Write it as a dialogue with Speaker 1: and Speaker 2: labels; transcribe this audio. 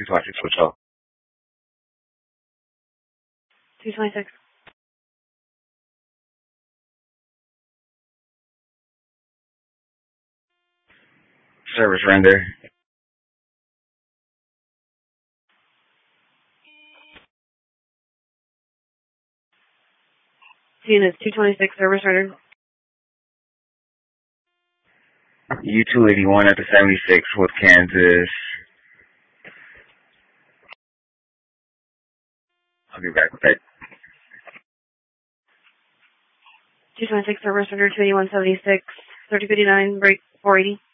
Speaker 1: 226, what's up?
Speaker 2: 226.
Speaker 1: Service render.
Speaker 2: Units 226, service rendered.
Speaker 1: U-281 at the 76 with Kansas. I'll be back with that.
Speaker 2: 226, service rendered, 28176, 3059, break 480.